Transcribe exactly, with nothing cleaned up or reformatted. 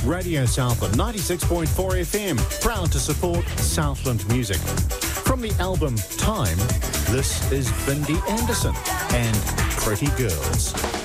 Radio Southland ninety-six point four F M, proud to support Southland music. From the album Time, this is Bindi Anderson and Pretty Girls.